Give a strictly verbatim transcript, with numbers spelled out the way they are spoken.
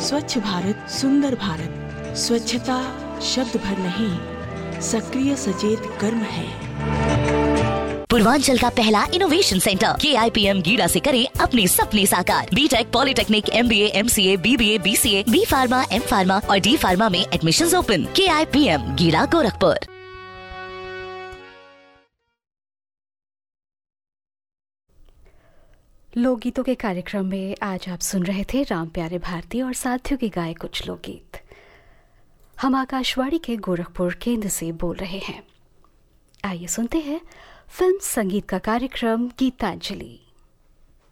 स्वच्छ भारत सुंदर भारत। स्वच्छता शब्द भर नहीं, सक्रिय सचेत कर्म है। पूर्वांचल का पहला इनोवेशन सेंटर के आई पी एम गीड़ा से करें अपने सपने साकार। बीटेक, पॉलिटेक्निक, एम बी ए, एम सी ए, बी बी ए, बी सी ए, बी फार्मा, एम फार्मा और डी फार्मा में एडमिशन्स ओपन। के आई पी एम गीड़ा, गोरखपुर। लोकगीतों के कार्यक्रम में आज आप सुन रहे थे राम प्यारे भारती और साथियों के गाए कुछ लोकगीत। हम आकाशवाणी के गोरखपुर केंद्र से बोल रहे हैं। आइए सुनते हैं फिल्म संगीत का कार्यक्रम गीतांजलि।